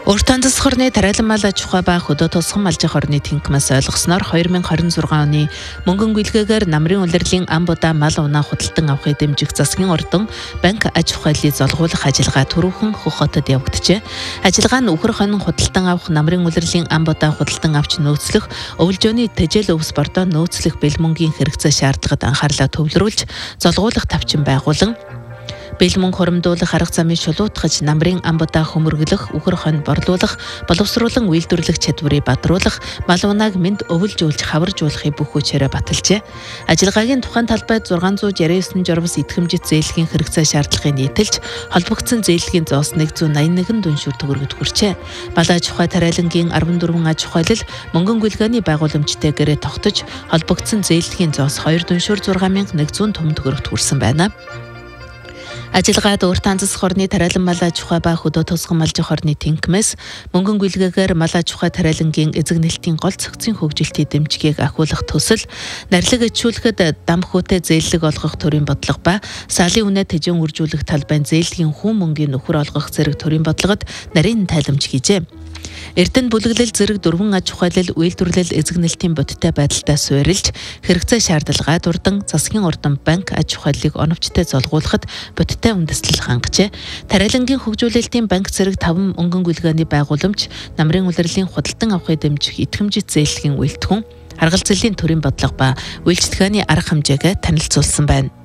Уртан засаг орны тариалан мал аж ахуй ба хөдөө тосгон малжих орны тэнхимээс ойлгосноор 2026 оны мөнгөн гүйлгээгээр намрын улирлын ам будаа мал унаа худалдан авахыг дэмжих засгийн ордон банк аж ахуйлыг золгуулах ажиллагаа түрүүхэн Хөх хотод явагдажээ. Ажиллагаа нь үхэр хонин худалдан авах намрын улирлын ам будаа худалдан авч нөөцлөх, өвөлжөөний тэжээл өвс бордоо нөөцлөх бэлмөнгийн хэрэгцээ шаардлагад анхаарлаа төвлөрүүлж золгуулах тавчин байгуулан бэлмэн хоримдуулах арга замыг шулуутгаж намрын ам будаа хөмөргөлөх, үхэр хонь борлуулах, боловсруулан үйлдвэрлэх чадварыг бадруулах, мал унааг мэнд өвөлжүүлж хаваржуулахыг бүх хүчээрээ баталжээ. Ажиллагаагийн тухайн талбайд 669 журмс идэхэмжит зээлгийн хэрэгцээ шаардлагыг нийтэлж, холбогдсон зээлгийн зоос 181 дүншүүр төгрөгөд хүрчээ. Мал аж ахуй тариалангийн 14 аж ахуйлал мөнгөн гүйлгээний байгууламжтайгээрээ тогтож, холбогдсон зээлгийн зоос 2 дүншүүр 6100 том төгрөгт хүрсэн байна. Ажиллагаад Уртан засаг орны тариалан мал аж ахуй ба хөдөө тосгон малжих орны тэнхимээс мөнгөн гүйлгээгээр мал аж ахуй тариалангийн эзэг нээлтийн гол цогцын хөгжилтийн дэмжигийг ахиулах төсөл, нарилга ичүүлэхэд дамхүүтэй зээллэг олгох төрийн бодлого ба саалын үнэ тэжэн үржүүлэх талбайн зээлгийн хүн мөнгөний нөхөр олгох зэрэг төрийн бодлогод нарийн тайламж хийжээ. Эрдэнэ бүлэглэл зэрэг дөрвөн аж ахуйлал үйлдвэрлэл эзэг нээлтийн бодиттой байдалтай суурилж, хэрэгцээ шаардлагаа дурдан засгийн ордон банк аж ахуйлыг оновчтой золгуулахад бодиттой үндэслэл хангажээ. Тариалангийн хөгжүүлэлтийн банк зэрэг 5 мөнгөн гүйлгээний байгууламж, намрын улирлын худалдан авахыг дэмжих идэвхжит зээлгийн үйлдвэрхэн, аргалзалын төрийн бодлого ба үйлчлэгээний арга хэмжээгээ танилцуулсан байна.